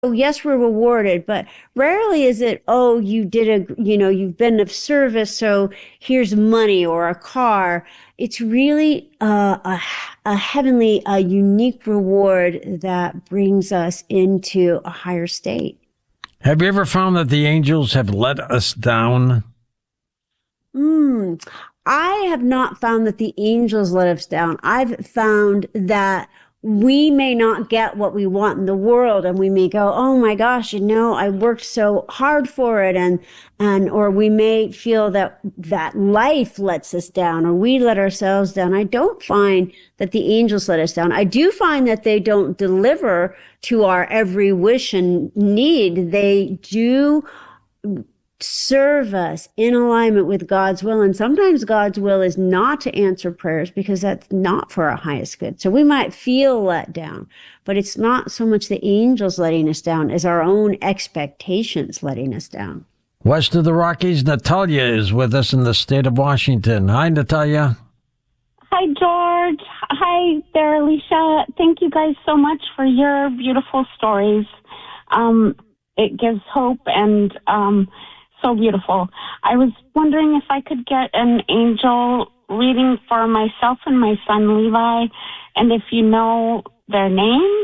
yes, we're rewarded, but rarely is it, oh, you've been of service, so here's money or a car. It's really a heavenly, a unique reward that brings us into a higher state. Have you ever found that the angels have let us down? Mm, I have not found that the angels let us down. I've found that we may not get what we want in the world and we may go, oh my gosh, I worked so hard for it. Or we may feel that life lets us down or we let ourselves down. I don't find that the angels let us down. I do find that they don't deliver to our every wish and need. They do serve us in alignment with God's will. And sometimes God's will is not to answer prayers because that's not for our highest good. So we might feel let down, but it's not so much the angels letting us down as our own expectations letting us down. West of the Rockies, Natalia is with us in the state of Washington. Hi, Natalia. Hi, George. Hi there, Alicia. Thank you guys so much for your beautiful stories. It gives hope and so beautiful. I was wondering if I could get an angel reading for myself and my son Levi, and if you know their names.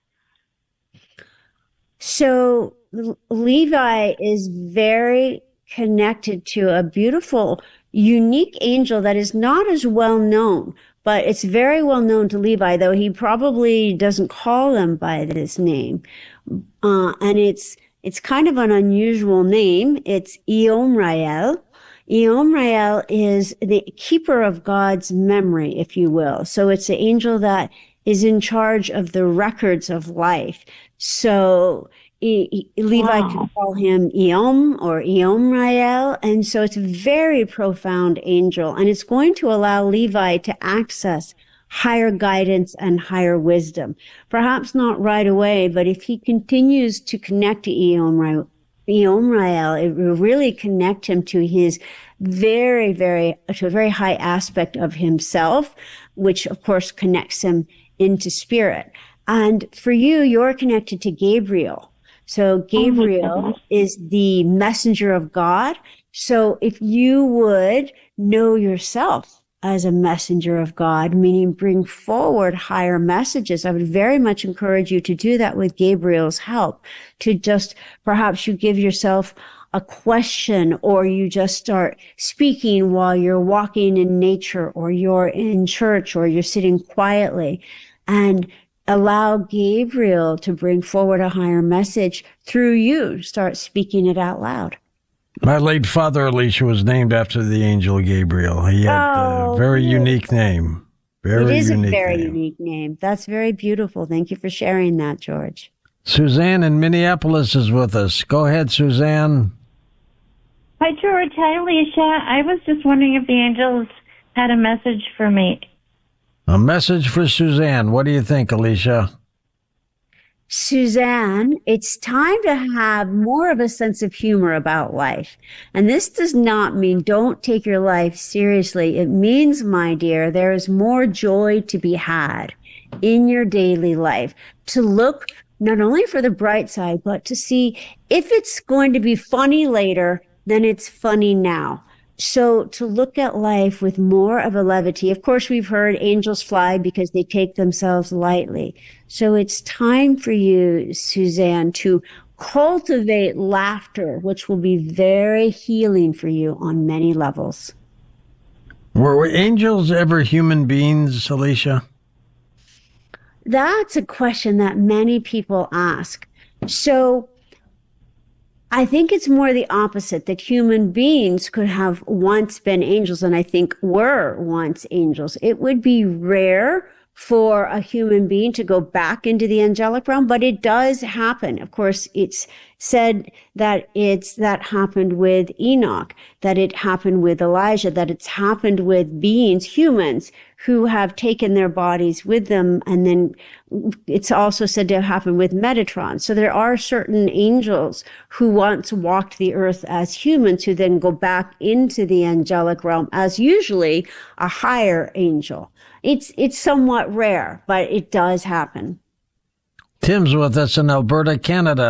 So Levi is very connected to a beautiful, unique angel that is not as well known, but it's very well known to Levi, though he probably doesn't call them by this name. And it's kind of an unusual name. It's Eomrael. Eomrael is the keeper of God's memory, if you will. So it's the angel that is in charge of the records of life. So Levi can call him Eom or Eomrael. And so it's a very profound angel. And it's going to allow Levi to access higher guidance and higher wisdom. Perhaps not right away, but if he continues to connect to Eomrael, it will really connect him to his to a very high aspect of himself, which of course connects him into spirit. And for you, you're connected to Gabriel. So Gabriel is the messenger of God. So if you would know yourself as a messenger of God, meaning bring forward higher messages, I would very much encourage you to do that with Gabriel's help, to just, perhaps you give yourself a question or you just start speaking while you're walking in nature or you're in church or you're sitting quietly, and allow Gabriel to bring forward a higher message through you. Start speaking it out loud. My late father, Alicia, was named after the angel Gabriel. He had a very unique name. It is a very unique name. That's very beautiful. Thank you for sharing that, George. Suzanne in Minneapolis is with us. Go ahead, Suzanne. Hi, George. Hi, Alicia. I was just wondering if the angels had a message for me. A message for Suzanne. What do you think, Alicia? Suzanne, it's time to have more of a sense of humor about life. And this does not mean don't take your life seriously. It means, my dear, there is more joy to be had in your daily life. To look not only for the bright side, but to see if it's going to be funny later, then it's funny now. So to look at life with more of a levity. Of course, we've heard angels fly because they take themselves lightly. So it's time for you, Suzanne, to cultivate laughter, which will be very healing for you on many levels. Were angels ever human beings, Alicia? That's a question that many people ask. So I think it's more the opposite, that human beings could have once been angels, and I think were once angels. It would be rare for a human being to go back into the angelic realm, but it does happen. Of course, it's said that that happened with Enoch, that it happened with Elijah, that it's happened with beings, humans, who have taken their bodies with them. And then it's also said to happen with Metatron. So there are certain angels who once walked the earth as humans who then go back into the angelic realm as usually a higher angel. It's somewhat rare, but it does happen. Tim's with us in Alberta, Canada.